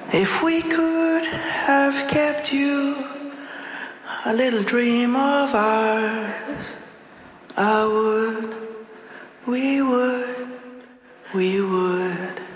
If we could have kept you a little dream of ours, I would, we would.